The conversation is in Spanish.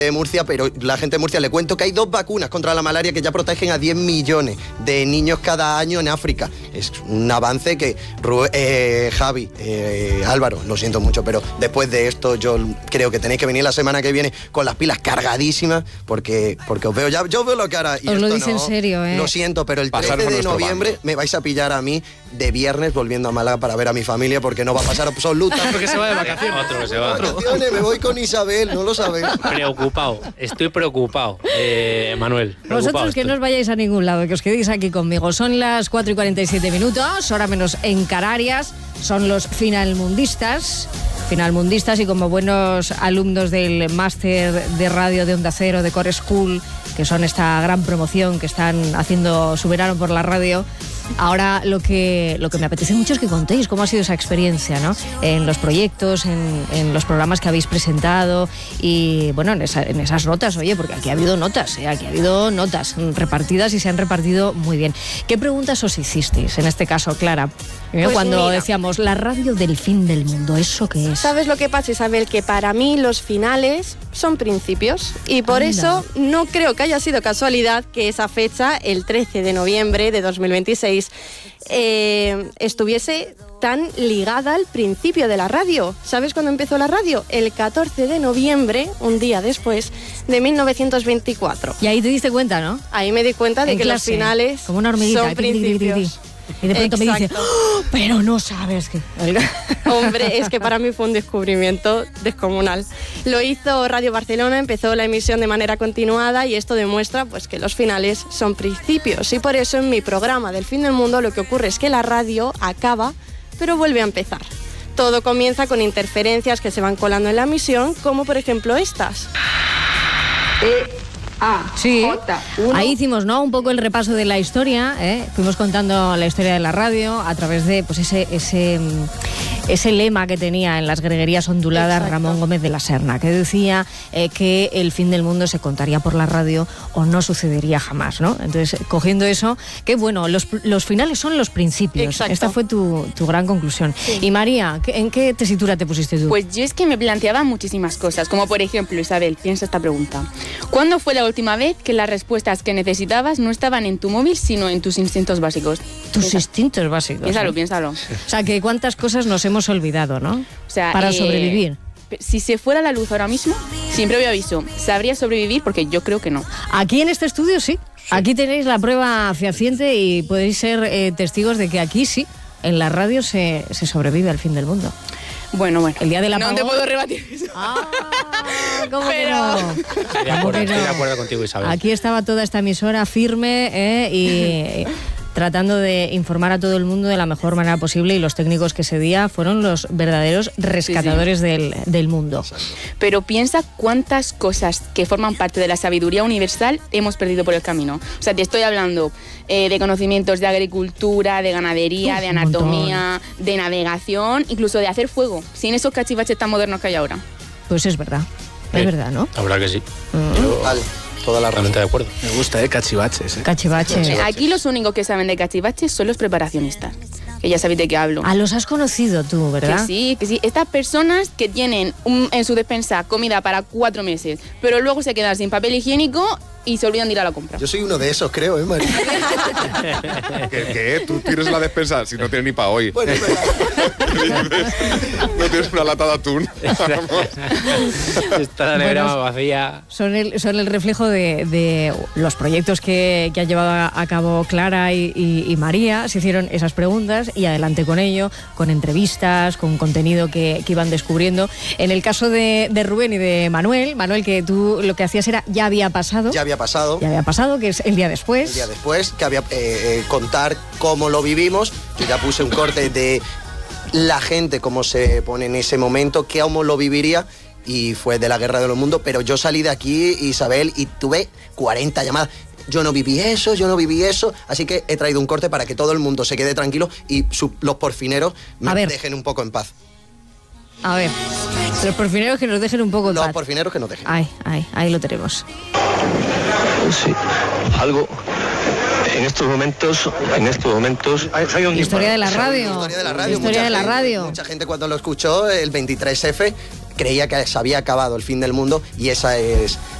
de Murcia, pero la gente de Murcia le cuento que hay 2 vacunas contra la malaria que ya protegen a 10 millones de niños cada año en África. Es un avance que Javi, Álvaro, lo siento mucho, pero después de esto yo creo que tenéis que venir la semana que viene con las pilas cargadísimas porque os veo ya, yo veo lo que hará. Os lo dice en serio, Lo siento, pero el 13 de noviembre me vais a pillar a mí de viernes volviendo a Málaga para ver a mi familia porque no va a pasar absolutamente. Porque se va de vacaciones. Otro que se va. Vacaciones, me voy con Isabel, no lo sabéis. Estoy preocupado, Manuel. Vosotros que no os vayáis a ningún lado, que os quedéis aquí conmigo. Son las 4:47, hora menos en Canarias. Son los finalmundistas y como buenos alumnos del máster de radio de Onda Cero, de Core School, que son esta gran promoción que están haciendo su verano por la radio. Ahora lo que me apetece mucho es que contéis cómo ha sido esa experiencia, ¿no? En los proyectos, en los programas que habéis presentado y, bueno, en esas notas, oye, porque aquí ha habido notas repartidas y se han repartido muy bien. ¿Qué preguntas os hicisteis, en este caso, Clara? Pues cuando decíamos, la radio del fin del mundo, ¿eso qué es? ¿Sabes lo que pasa, Isabel? Que para mí los finales son principios y por eso no creo que haya sido casualidad que esa fecha, el 13 de noviembre de 2026, estuviese tan ligada al principio de la radio. ¿Sabes cuándo empezó la radio? El 14 de noviembre, un día después, de 1924. Y ahí te diste cuenta, ¿no? Ahí me di cuenta de que los finales como una hormiguita, son principios. Y de pronto me dice, ¡oh, pero no sabes qué! Hombre, es que para mí fue un descubrimiento descomunal. Lo hizo Radio Barcelona, empezó la emisión de manera continuada y esto demuestra pues que los finales son principios. Y por eso en mi programa del fin del mundo lo que ocurre es que la radio acaba, pero vuelve a empezar. Todo comienza con interferencias que se van colando en la emisión, como por ejemplo estas. Sí, ahí hicimos, ¿no?, un poco el repaso de la historia, fuimos contando la historia de la radio a través de pues ese lema que tenía en las greguerías onduladas. Exacto. Ramón Gómez de la Serna, que decía que el fin del mundo se contaría por la radio o no sucedería jamás, ¿no? Entonces, cogiendo eso, que bueno, los finales son los principios. Exacto. Esta fue tu gran conclusión. Sí. Y María, ¿en qué tesitura te pusiste tú? Pues yo es que me planteaba muchísimas cosas, como por ejemplo, Isabel, piensa esta pregunta. ¿Cuándo fue la última vez que las respuestas que necesitabas no estaban en tu móvil, sino en tus instintos básicos? Instintos básicos. Piénsalo. O sea, que cuántas cosas nos hemos olvidado, ¿no? O sea, para sobrevivir. Si se fuera la luz ahora mismo, sin previo aviso, ¿sabría sobrevivir? Porque yo creo que no. Aquí en este estudio sí. Aquí tenéis la prueba fehaciente y podéis ser testigos de que aquí sí, en la radio se sobrevive al fin del mundo. Bueno. El día de la no te puedo rebatir eso. ¿Cómo que no? Estoy de acuerdo contigo, Isabel. Aquí estaba toda esta emisora firme y tratando de informar a todo el mundo de la mejor manera posible, y los técnicos que ese día fueron los verdaderos rescatadores del mundo. Exacto. Pero piensa cuántas cosas que forman parte de la sabiduría universal hemos perdido por el camino. O sea, te estoy hablando de conocimientos de agricultura, de ganadería, de anatomía, de navegación, incluso de hacer fuego, sin esos cachivaches tan modernos que hay ahora. Pues es verdad. Es verdad, ¿no? La verdad que sí. Vale. Toda la realmente de acuerdo. Me gusta, cachivaches. Cachivaches. Aquí los únicos que saben de cachivaches son los preparacionistas, que ya sabéis de qué hablo. Los has conocido tú, ¿verdad? Que sí. Estas personas que tienen en su despensa comida para 4 meses, pero luego se quedan sin papel higiénico y se olvidan de ir a la compra. Yo soy uno de esos, creo, María. ¿Qué? Tú tienes la despensa si no tienes ni para hoy. Bueno, es verdad. No tienes una lata de atún. Está la nevera más vacía. Son el reflejo de los proyectos que ha llevado a cabo Clara y María. Se hicieron esas preguntas y adelante con ello, con entrevistas, con contenido que iban descubriendo. En el caso de Rubén y de Manuel, que tú lo que hacías era ya había pasado, que es el día después. El día después, que había contar cómo lo vivimos. Yo ya puse un corte de la gente, cómo se pone en ese momento, cómo lo viviría, y fue de la Guerra de los Mundos. Pero yo salí de aquí, Isabel, y tuve 40 llamadas. Yo no viví eso, así que he traído un corte para que todo el mundo se quede tranquilo y los porfineros me dejen un poco en paz. A ver, los porfineros que nos dejen un poco en paz. Los porfineros que nos dejen. Ahí lo tenemos. Sí, algo. En estos momentos hay un Historia de la radio. Historia de la radio. Mucha gente cuando lo escuchó, el 23F, creía que se había acabado el fin del mundo y esa es